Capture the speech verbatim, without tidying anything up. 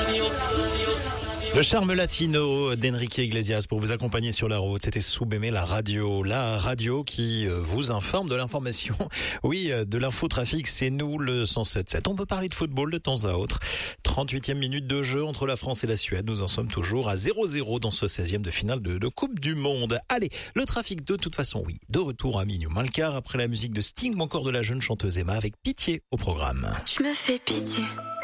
Le charme latino d'Enrique Iglesias pour vous accompagner sur la route. C'était Soubémé, la radio. La radio qui vous informe de l'information. Oui, de l'infotrafic, c'est nous le cent sept sept. On peut parler de football de temps à autre. trente-huitième minute de jeu entre la France et la Suède. Nous en sommes toujours à zéro zéro dans ce seizième de finale de, de Coupe du Monde. Allez, le trafic de toute façon, oui. De retour à minuit moins le quart après la musique de Sting ou encore de la jeune chanteuse Emma avec Pitié au programme. Je me fais pitié.